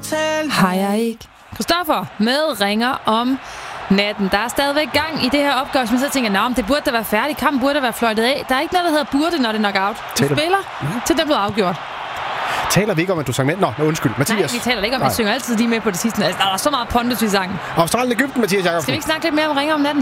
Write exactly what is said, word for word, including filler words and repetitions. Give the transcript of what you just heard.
Har jeg ikke. Christoffer med ringer om natten. Der er stadigvæk gang i det her opgør, men så tænker jeg, det burde da være færdigt. Kampen burde da være fløjtet af. Der er ikke noget, der hedder burde, når det er knockout. Du Taler. spiller, mm. til det bliver afgjort. Taler vi ikke om, at du sang med? Nå, undskyld. Mathias. Nej, vi taler ikke om, at vi synger altid lige med på det sidste. Altså, der er så meget pondus i sangen. Australien, Egypten, Mathias Jacobsen. Skal vi ikke snakke lidt mere om ringer om natten?